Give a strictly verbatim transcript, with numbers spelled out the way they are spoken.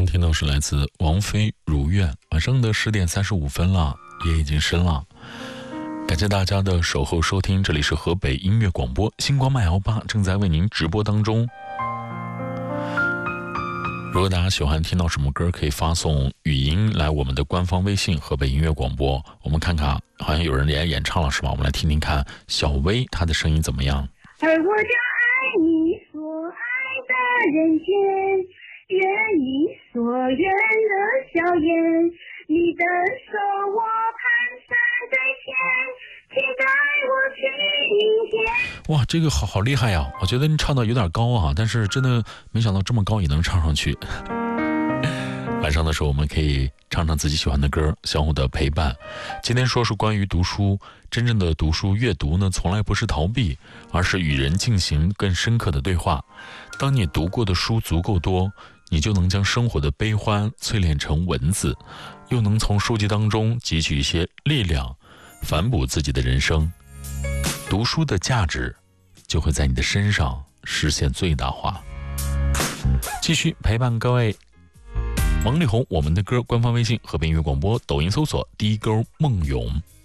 听到是来自王菲《如愿》。晚上的十点三十五分了，夜已经深了。感谢大家的守候收听，这里是河北音乐广播，星光麦 L 八正在为您直播当中。如果大家喜欢听到什么歌，可以发送语音来我们的官方微信河北音乐广播。我们看看，好像有人也演唱了是吧？我们来听听看小薇她的声音怎么样。 而我就爱你所爱的人间，愿你所愿的笑颜，你的手我蹒跚在前，期待我去明天。 哇，这个好好厉害呀！我觉得你唱的有点高啊，但是真的没想到这么高也能唱上去。晚上的时候我们可以唱唱自己喜欢的歌，相互的陪伴。今天说是关于读书，真正的读书阅读呢，从来不是逃避，而是与人进行更深刻的对话。当你读过的书足够多，你就能将生活的悲欢淬炼成文字，又能从书籍当中汲取一些力量，反哺自己的人生。读书的价值就会在你的身上实现最大化。继续陪伴各位，王力宏我们的歌官方微信河北音乐广播，抖音搜索低沟梦咏。